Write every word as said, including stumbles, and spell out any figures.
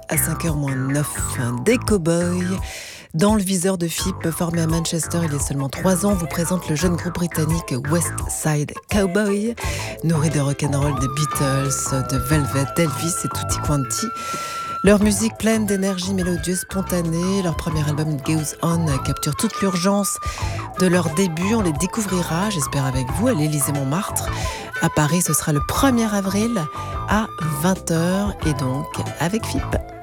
à cinq heures moins neuf. Des Cowboys. Dans le viseur de F I P, formé à Manchester il y a seulement trois ans, vous présente le jeune groupe britannique West Side Cowboy, nourri de rock'n'roll des Beatles, de Velvet, d'Elvis et Tutti Quanti. Leur musique pleine d'énergie mélodieuse spontanée, leur premier album It Goes On capture toute l'urgence de leur début. On les découvrira, j'espère avec vous, à l'Élysée-Montmartre. À Paris, ce sera le premier avril à vingt heures et donc avec F I P.